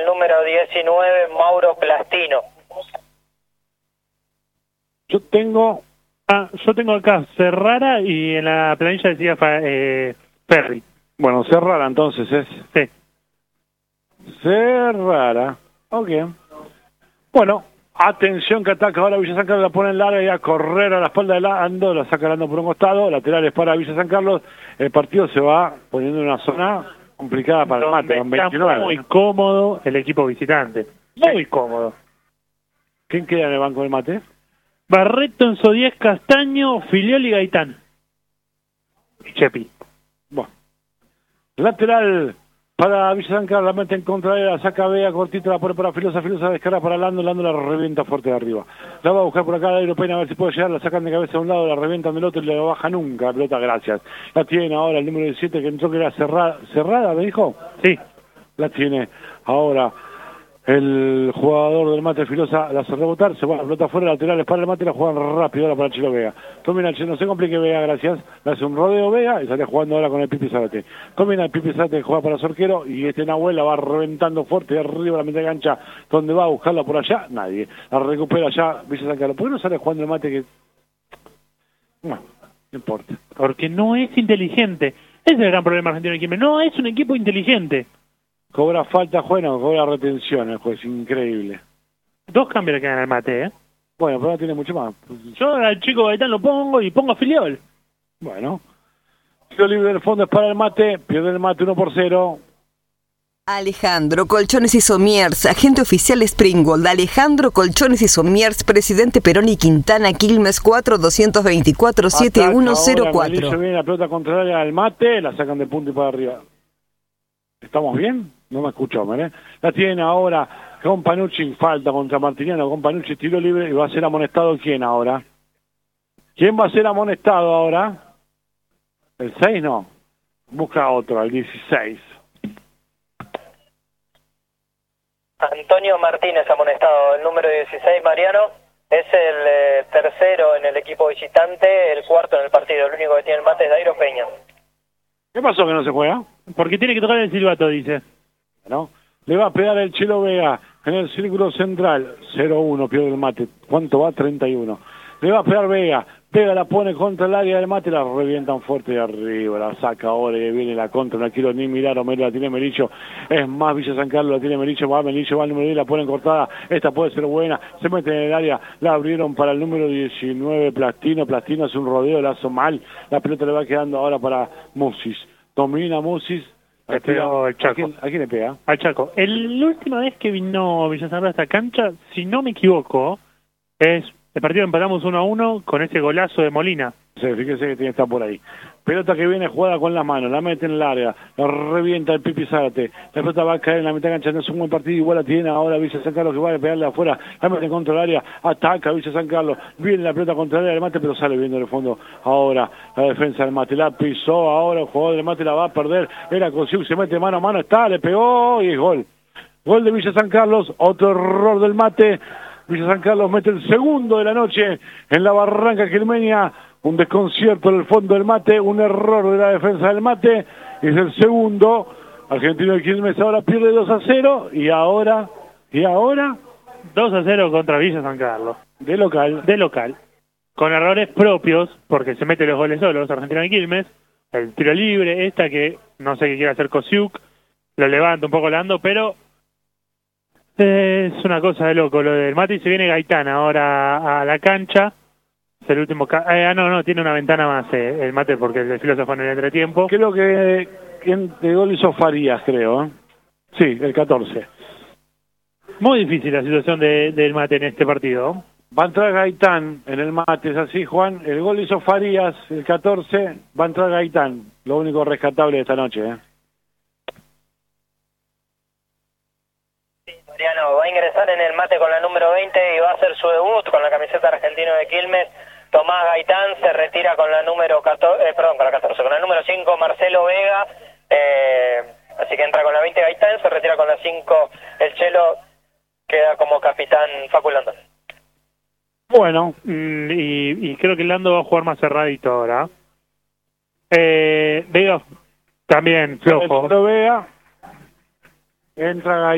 número 19, Mauro Plastino. Yo tengo acá Ferrara y en la planilla decía Ferri. Bueno, Ferrara entonces es. Sí. Ferrara. Ok. Bueno, atención que ataca ahora Villa San Carlos, la pone en larga y a correr a la espalda de Lando, la saca Lando por un costado, laterales para Villa San Carlos. El partido se va poniendo en una zona complicada para el Mate, con 29. Muy cómodo el equipo visitante. Muy cómodo. ¿Quién queda en el banco del Mate? Barreto, Enzo Díez, Castaño, Filioli y Gaitán. Y Chepi. Bueno. Lateral para Villa San Carlos, la mete en contra de la saca Vega, cortita la pone para Filosa descarga para Lando la revienta fuerte de arriba. La va a buscar por acá la Europea a ver si puede llegar, la sacan de cabeza de un lado, la revientan del otro y le baja nunca, la pelota, gracias. La tiene ahora el número 17 que entró que era cerrada, ¿me dijo? Sí. La tiene ahora el jugador del Mate, Filosa, la hace rebotar, se va la pelota afuera, laterales para el Mate, la juegan rápido ahora para Chilo Vega. Combina el Chelo, no se complique Vega, gracias. Le hace un rodeo Vega y sale jugando ahora con el Pipi Zárate. Combina el Pipi Zárate que juega para Sorquero y Nahuel la va reventando fuerte de arriba la mitad de cancha, donde va a buscarla por allá, nadie. La recupera allá Villa San Carlos. ¿Por qué no sale jugando el Mate que...? No importa. Porque no es inteligente. Ese es el gran problema argentino de Quilmes. No es un equipo inteligente. Cobra falta, bueno, cobra retención el juez, increíble. 2 cambios le quedan al Mate, ¿eh? Bueno, pero no tiene mucho más. Yo al chico Gaitán lo pongo y pongo a Filiol. Bueno. Tiro libre del fondo es para el Mate, pierde el Mate 1-0. Alejandro Colchones y Somiers, agente oficial Springwold. Alejandro Colchones y Somiers, presidente Perón y Quintana, Quilmes 4-224-7104. Viene la pelota contraria al Mate, la sacan de punta y para arriba. ¿Estamos bien? No me escuchó, ¿eh? La tiene ahora con Panucci, falta contra Martiniano, con Panucci, tiro libre y va a ser amonestado. ¿Quién ahora? ¿Quién va a ser amonestado ahora? ¿El 6 no? Busca otro, el 16. Antonio Martínez amonestado, el número 16, Mariano, es el tercero en el equipo visitante, el cuarto en el partido, el único que tiene el Mate es Dairo Peña. ¿Qué pasó que no se juega? Porque tiene que tocar el silbato, dice. ¿No? Le va a pegar el Chelo Vega en el círculo central, 0-1, pierde el Mate. ¿Cuánto va? 31. Le va a pegar Vega. Vega la pone contra el área del Mate, la revientan fuerte de arriba, la saca ahora y viene la contra, no quiero ni mirar, Homero la tiene Mericho, es más Villa San Carlos, la tiene Mericho, va al número 10, la ponen cortada, esta puede ser buena, se mete en el área, la abrieron para el número 19, Plastino hace un rodeo, la hizo mal, la pelota le va quedando ahora para Musis, domina Musis. Le pegó el Chaco. ¿A quién le pega? Al Chaco. La última vez que vino Villa San Carlos a esta cancha, si no me equivoco, es el partido empatamos 1-1 con ese golazo de Molina. Sí, fíjese que tiene que estar por ahí. Pelota que viene jugada con la mano, la mete en el área, la revienta el Pipi Zárate. La pelota va a caer en la mitad de cancha, no es un buen partido, igual la tiene ahora Villa San Carlos que va a pegarle afuera, la mete contra el área, ataca Villa San Carlos, viene la pelota contra el área del Mate, pero sale viendo en el fondo ahora la defensa del Mate, la pisó ahora el jugador del Mate, la va a perder, era Cosiuk, se mete mano a mano, está, le pegó y es gol. Gol de Villa San Carlos, otro error del Mate. Villa San Carlos mete el segundo de la noche en la Barranca Quilmeña, un desconcierto en el fondo del Mate, un error de la defensa del Mate, es el segundo. Argentino de Quilmes ahora pierde 2-0 y ahora 2-0 contra Villa San Carlos. De local. Con errores propios, porque se mete los goles solos, Argentino de Quilmes, el tiro libre, esta que no sé qué quiere hacer Kosiuk, lo levanta un poco Lando, pero es una cosa de loco lo del Mate. Y se viene Gaitán ahora a la cancha. Es el último... no, tiene una ventana más el Mate porque el filósofo en el entretiempo. Creo que de gol hizo Farías, creo. Sí, el 14. Muy difícil la situación del Mate en este partido. Va a entrar Gaitán en el Mate, es así, Juan. El gol hizo Farías, el 14. Va a entrar Gaitán. Lo único rescatable de esta noche, Mariano va a ingresar en el Mate con la número 20 y va a hacer su debut con la camiseta argentino de Quilmes. Tomás Gaitán se retira con la número 14, con la número 5 Marcelo Vega. Así que entra con la 20 Gaitán, se retira con la 5 el Chelo, queda como capitán Facu Lando. Bueno, y creo que Lando va a jugar más cerradito ahora. Vega también flojo. Vega entra